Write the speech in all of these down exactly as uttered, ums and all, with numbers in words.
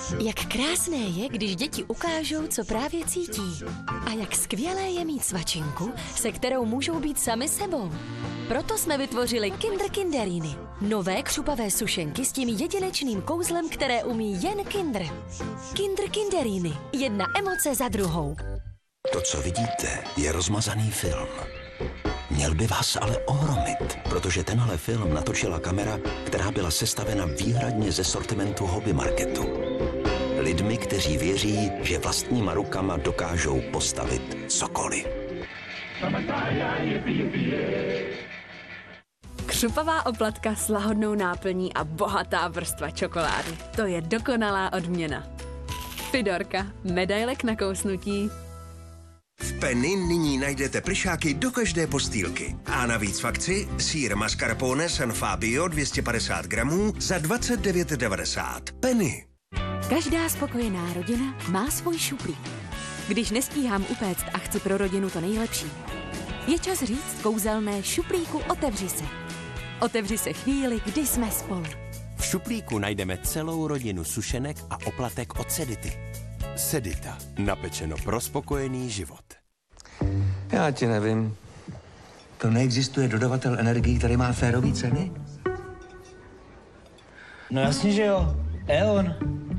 Jak krásné je, když děti ukážou, co právě cítí. A jak skvělé je mít svačinku, se kterou můžou být sami sebou. Proto jsme vytvořili Kinder Kinderiny. Nové křupavé sušenky s tím jedinečným kouzlem, které umí jen Kinder. Kinder Kinderiny. Jedna emoce za druhou. To, co vidíte, je rozmazaný film. Měl by vás ale ohromit, protože tenhle film natočila kamera, která byla sestavena výhradně ze sortimentu hobby marketu. Lidmi, kteří věří, že vlastníma rukama dokážou postavit cokoliv. Křupavá oplatka s lahodnou náplní a bohatá vrstva čokolády. To je dokonalá odměna. Fidorka, medailek na kousnutí. V Penny nyní najdete plišáky do každé postýlky. A navíc v akci sýr mascarpone San Fabio dvě stě padesát gramů za dvacet devět devadesát. Penny. Každá spokojená rodina má svůj šuplík. Když nestíhám upéct a chci pro rodinu to nejlepší, je čas říct kouzelné šuplíku otevři se. Otevři se chvíli, kdy jsme spolu. V šuplíku najdeme celou rodinu sušenek a oplatek od Sedity. Sedita. Napečeno pro spokojený život. Já ti nevím. To neexistuje dodavatel energií, který má férový ceny? No jasně, že jo. E.ON.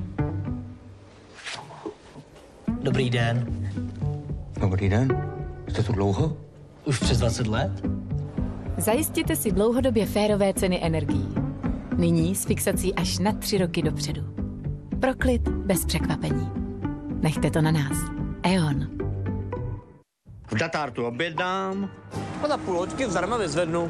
Dobrý den. Dobrý den. Jste tu dlouho? Už přes dvacet let. Zajistěte si dlouhodobě férové ceny energií. Nyní s fixací až na tři roky dopředu. Pro klid bez překvapení. Nechte to na nás. E.ON. V Datartu objednám a za půl hoďky zdarma vyzvednu.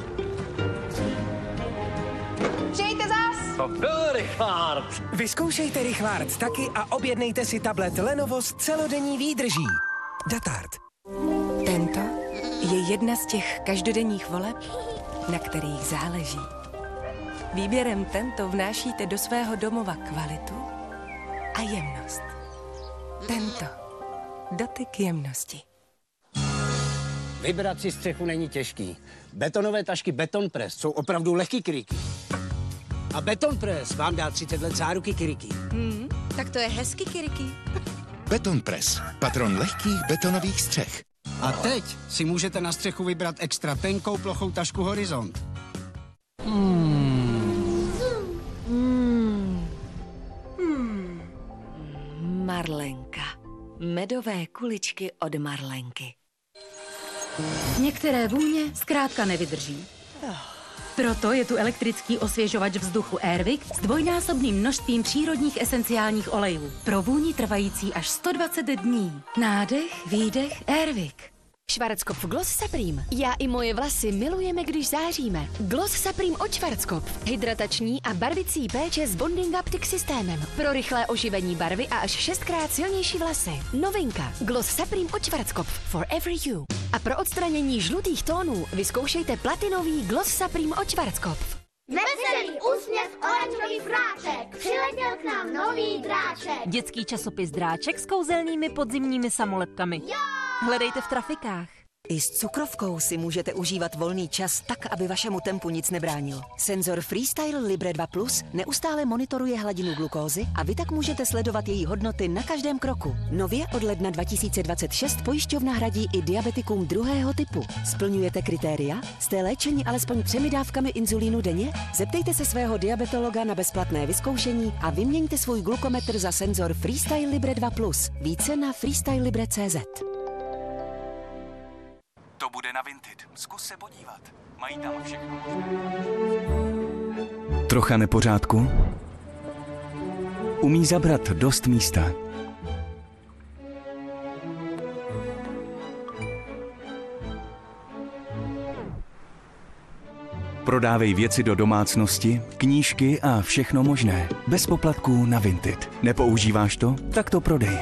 Přijďte zas! To byl Richard. Vyzkoušejte Richard taky a objednejte si tablet Lenovo s celodenní výdrží. Datart. Tento je jedna z těch každodenních voleb, na kterých záleží. Výběrem Tento vnášíte do svého domova kvalitu a jemnost. Tento. Dotyk jemnosti. Vybrat si střechu není těžký. Betonové tašky Beton Press jsou opravdu lehký kryky. A Beton Press vám dá třicet let záruky kryky. Hmm, tak to je hezký kryky. Beton Press. Patron lehkých betonových střech. A teď si můžete na střechu vybrat extra tenkou plochou tašku Horizont. Hmm. Hmm. Hmm. Marlenka. Medové kuličky od Marlenky. Některé vůně zkrátka nevydrží. Proto je tu elektrický osvěžovač vzduchu Airwick s dvojnásobným množstvím přírodních esenciálních olejů. Pro vůni trvající až sto dvacet dní. Nádech, výdech, Airwick. Schwarzkopf Gloss Supreme. Já i moje vlasy milujeme, když záříme. Gloss Supreme od Schwarzkopf. Hydratační a barvicí péče s Bonding Optic systémem. Pro rychlé oživení barvy a až šestkrát silnější vlasy. Novinka. Gloss Supreme od Schwarzkopf. For every you. A pro odstranění žlutých tónů vyzkoušejte platinový Gloss Supreme od Schwarzkopf. Veselý úsměv oranžový fráček. Přiletěl k nám nový dráček. Dětský časopis Dráček s kouzelnými podzimními samolepkami. Jo! Hledejte v trafikách. I s cukrovkou si můžete užívat volný čas tak, aby vašemu tempu nic nebránil. Senzor Freestyle Libre dva plus neustále monitoruje hladinu glukózy a vy tak můžete sledovat její hodnoty na každém kroku. Nově od ledna dva tisíce dvacet šest pojišťovna hradí i diabetikům druhého typu. Splňujete kritéria? Jste léčeni alespoň třemi dávkami inzulínu denně? Zeptejte se svého diabetologa na bezplatné vyzkoušení a vyměňte svůj glukometr za senzor Freestyle Libre dva plus. Více na freestyle libre tečka cé zet. To bude na Vinted. Zkus se podívat. Mají tam všechno. Trocha nepořádku? Umí zabrat dost místa. Prodávej věci do domácnosti, knížky a všechno možné. Bez poplatků na Vinted. Nepoužíváš to? Tak to prodej.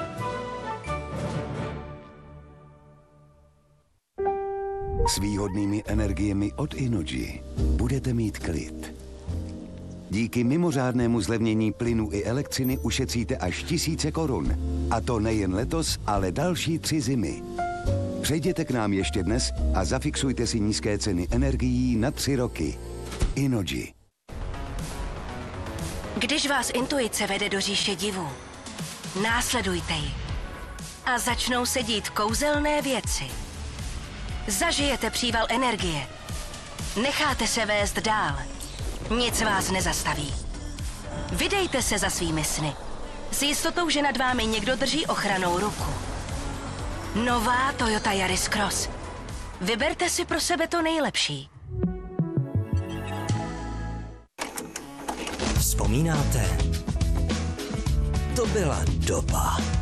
S výhodnými energiemi od Innogy budete mít klid. Díky mimořádnému zlevnění plynu i elektřiny ušetříte až tisíce korun. A to nejen letos, ale další tři zimy. Přejděte k nám ještě dnes a zafixujte si nízké ceny energií na tři roky. Innogy. Když vás intuice vede do říše divů, následujte ji. A začnou se dít kouzelné věci. Zažijete příval energie. Necháte se vést dál. Nic vás nezastaví. Vydejte se za svými sny. S jistotou, že nad vámi někdo drží ochranou ruku. Nová Toyota Yaris Cross. Vyberte si pro sebe to nejlepší. Vzpomínáte? To byla doba.